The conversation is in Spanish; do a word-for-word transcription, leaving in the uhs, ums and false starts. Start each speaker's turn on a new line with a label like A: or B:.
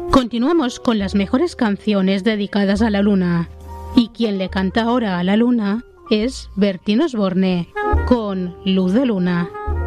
A: Continuamos con las mejores canciones dedicadas a la luna. Y quien le canta ahora a la luna es Bertín Osborne con Luz de Luna.